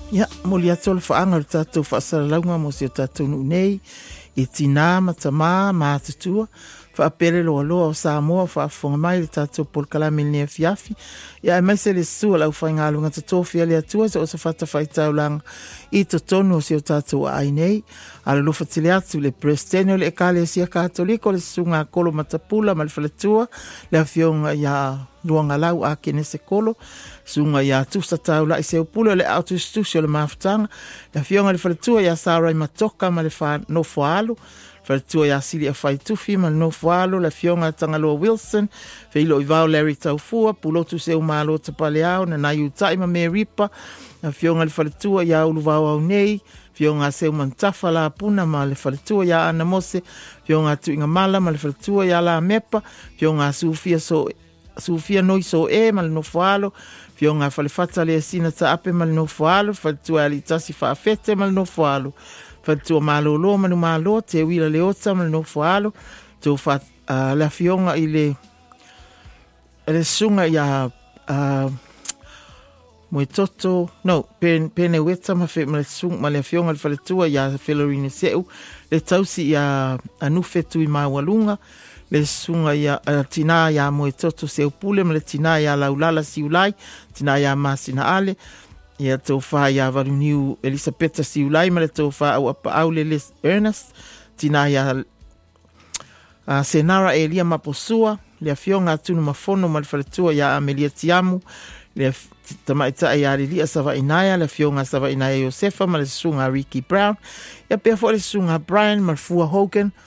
Ia, moli atu le whaanga le tātou whaasaralaunga mo si o tātou nei, I tina matama mātutua, whaapere loa loa o Samoa, whaafonga mai le tātou polkalame le nea fiafi. Ia, mai se le sua lau whainga alunga tatofia le atua, sa o sa whata whaitau langa I to tonu o si o tātou ai nei. Ala lofa tile atu le prestene le ekale sia katoliko, le sunga kolo matapula, ma le whaletua, le awhionga ia luanga lau a kene se kolo, sunga ia tusta tau la I se upula le autostusio le mafutanga, le awhionga le whaletua ia sarai matoka ma le wha nofo alu, whaletua ia sili a whai tufi ma le nofo alu, le awhionga tangaloa Wilson, whilo I vau Larry Taufua, pulotu se umalo tapale au, na nai utai ma me ripa, le awhionga le whaletua ia ulu vau au nei, Fionga se mantafa la puna ma le whaletua ia ana mose, fionga tu inga mala ma le whaletua ia la mepa, fionga sufia noi so ma le nofoalo, fionga whalefata le sina ta ape ma le nofoalo, whaletua ali tasi whaafete ma le nofoalo, whaletua malo lo manu malo, te wila le ota ma le nofoalo, to la fionga I le sunga ia Moe toto, no, pene weta ma le sung, ma le fionga le whaletua ia whelarine seu, le tausi ia anufetu I mawalunga, le sunga ia tina ia moe toto seu pule, ma le tina ia laulala siulai, tina ia masina ale, ia tofa ia varuniu Elisabeta siulai, ma le tofa au apa au le Les Ernest, tina ia senara Elia maposua, le fionga atunu mafono ma le whaletua ia Amelia Tiamu, le tamaita ia lia sava inaya le fionga sava inaya Josefa ma le sunga Ricky Brown ia pe fo le sunga Brian Marfua Hogan